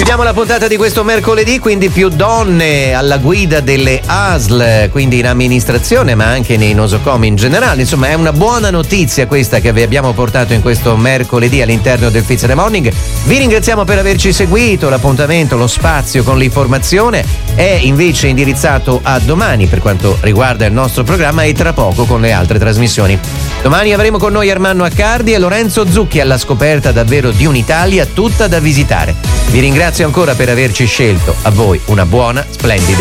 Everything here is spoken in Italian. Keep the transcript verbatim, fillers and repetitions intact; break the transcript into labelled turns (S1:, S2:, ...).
S1: Chiudiamo la puntata di questo mercoledì, quindi più donne alla guida delle A S L, quindi in amministrazione ma anche nei nosocomi in generale. Insomma, è una buona notizia questa che vi abbiamo portato in questo mercoledì all'interno del Fizz in the Morning. Vi ringraziamo per averci seguito. L'appuntamento, lo spazio con l'informazione è invece indirizzato a domani per quanto riguarda il nostro programma e tra poco con le altre trasmissioni. Domani avremo con noi Armando Accardi e Lorenzo Zucchi alla scoperta davvero di un'Italia tutta da visitare. Vi ringrazio ancora per averci scelto. A voi una buona, splendida